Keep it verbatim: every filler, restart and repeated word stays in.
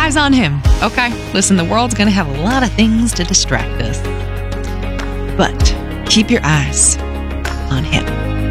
eyes on him, okay? Listen, the world's going to have a lot of things to distract us. But keep your eyes on him.